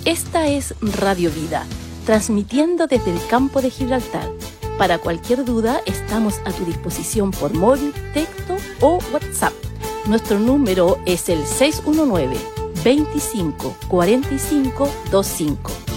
Esta es Radio Vida, transmitiendo desde el campo de Gibraltar. Para cualquier duda, estamos a tu disposición por móvil, texto o WhatsApp. Nuestro número es el 619-25 45 25.